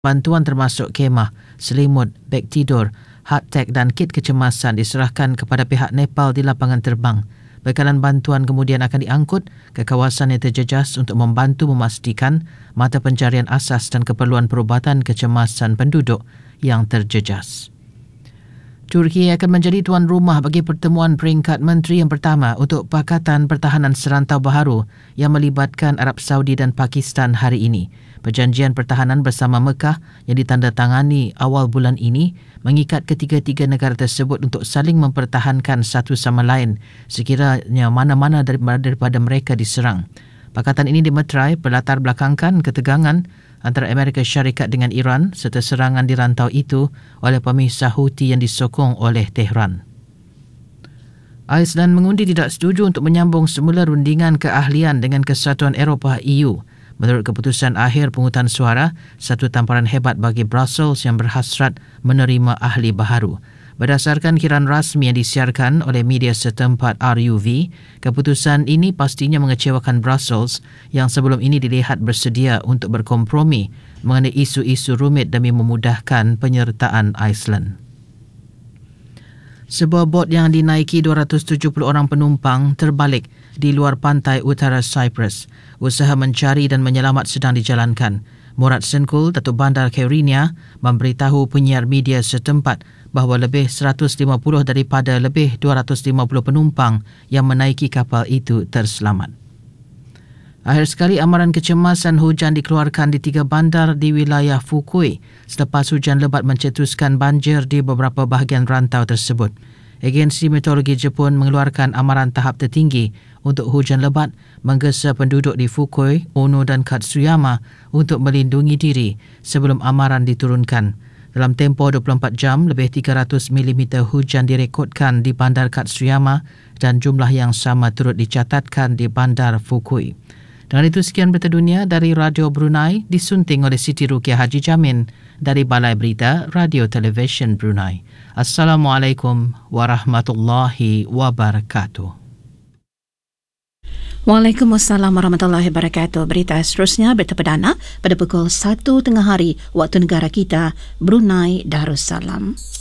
Bantuan termasuk kemah, selimut, beg tidur, hardtack dan kit kecemasan diserahkan kepada pihak Nepal di lapangan terbang. Bekalan bantuan kemudian akan diangkut ke kawasan yang terjejas untuk membantu memastikan mata pencarian asas dan keperluan perubatan kecemasan penduduk yang terjejas. Turki akan menjadi tuan rumah bagi pertemuan peringkat menteri yang pertama untuk Pakatan Pertahanan Serantau Baharu yang melibatkan Arab Saudi dan Pakistan hari ini. Perjanjian pertahanan bersama Mekah yang ditandatangani awal bulan ini mengikat ketiga-tiga negara tersebut untuk saling mempertahankan satu sama lain sekiranya mana-mana daripada mereka diserang. Pakatan ini dimeterai berlatar belakangkan ketegangan antara Amerika Syarikat dengan Iran serta serangan di rantau itu oleh pemisah Houthi yang disokong oleh Tehran. Iceland mengundi tidak setuju untuk menyambung semula rundingan keahlian dengan Kesatuan Eropah EU. Menurut keputusan akhir pungutan suara, satu tamparan hebat bagi Brussels yang berhasrat menerima ahli baharu. Berdasarkan kiraan rasmi yang disiarkan oleh media setempat RUV, keputusan ini pastinya mengecewakan Brussels yang sebelum ini dilihat bersedia untuk berkompromi mengenai isu-isu rumit demi memudahkan penyertaan Iceland. Sebuah bot yang dinaiki 270 orang penumpang terbalik di luar pantai utara Cyprus. Usaha mencari dan menyelamat sedang dijalankan. Murad Senkul, Datuk Bandar Khairenia, memberitahu penyiar media setempat bahawa lebih 150 daripada lebih 250 penumpang yang menaiki kapal itu terselamat. Akhir sekali, amaran kecemasan hujan dikeluarkan di 3 bandar di wilayah Fukui selepas hujan lebat mencetuskan banjir di beberapa bahagian rantau tersebut. Agensi Meteorologi Jepun mengeluarkan amaran tahap tertinggi untuk hujan lebat menggesa penduduk di Fukui, Ono dan Katsuyama untuk melindungi diri sebelum amaran diturunkan. Dalam tempoh 24 jam, lebih 300 mm hujan direkodkan di bandar Katsuyama dan jumlah yang sama turut dicatatkan di bandar Fukui. Dengan itu, sekian berita dunia dari Radio Brunei disunting oleh Siti Rukiah Haji Jamin dari Balai Berita Radio Television Brunei. Assalamualaikum warahmatullahi wabarakatuh. Waalaikumsalam warahmatullahi wabarakatuh. Berita seterusnya, berita perdana pada pukul 1 tengah hari waktu negara kita, Brunei Darussalam.